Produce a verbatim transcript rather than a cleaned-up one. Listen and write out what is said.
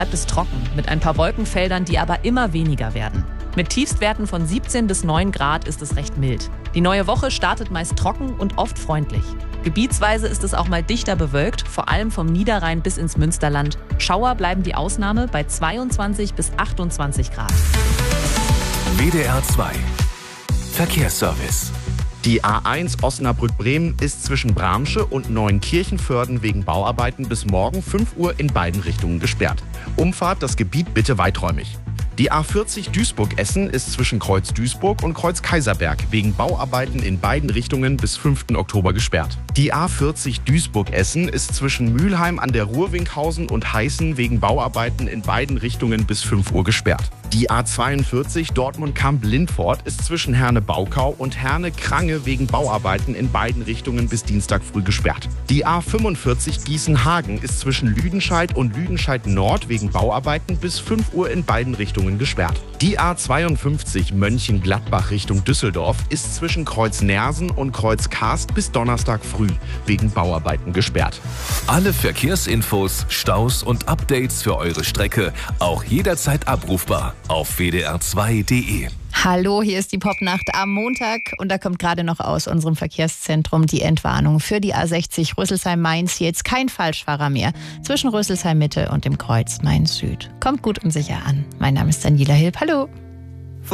bleibt es trocken, mit ein paar Wolkenfeldern, die aber immer weniger werden. Mit Tiefstwerten von siebzehn bis neun Grad ist es recht mild. Die neue Woche startet meist trocken und oft freundlich. Gebietsweise ist es auch mal dichter bewölkt, vor allem vom Niederrhein bis ins Münsterland. Schauer bleiben die Ausnahme bei zweiundzwanzig bis achtundzwanzig Grad. W D R zwei Verkehrsservice. Die A eins Osnabrück-Bremen ist zwischen Bramsche und Neunkirchenvörden wegen Bauarbeiten bis morgen fünf Uhr in beiden Richtungen gesperrt. Umfahrt das Gebiet bitte weiträumig. Die A vierzig Duisburg-Essen ist zwischen Kreuz Duisburg und Kreuz Kaiserberg wegen Bauarbeiten in beiden Richtungen bis fünften Oktober gesperrt. Die A vierzig Duisburg-Essen ist zwischen Mülheim an der Ruhr-Winkhausen und Heißen wegen Bauarbeiten in beiden Richtungen bis fünf Uhr gesperrt. Die A zweiundvierzig Dortmund-Kamp-Lindfort ist zwischen Herne-Baukau und Herne-Krange wegen Bauarbeiten in beiden Richtungen bis Dienstag früh gesperrt. Die A fünfundvierzig Gießen-Hagen ist zwischen Lüdenscheid und Lüdenscheid-Nord wegen Bauarbeiten bis fünf Uhr in beiden Richtungen gesperrt. Die A zweiundfünfzig Mönchengladbach Richtung Düsseldorf ist zwischen Kreuz Nersen und Kreuz Karst bis Donnerstag früh wegen Bauarbeiten gesperrt. Alle Verkehrsinfos, Staus und Updates für eure Strecke auch jederzeit abrufbar auf w d r zwei punkt d e. Hallo, hier ist die Popnacht am Montag und da kommt gerade noch aus unserem Verkehrszentrum die Entwarnung für die A sechzig Rüsselsheim-Mainz. Jetzt kein Falschfahrer mehr zwischen Rüsselsheim-Mitte und dem Kreuz Mainz-Süd. Kommt gut und sicher an. Mein Name ist Daniela Hilb. Hallo.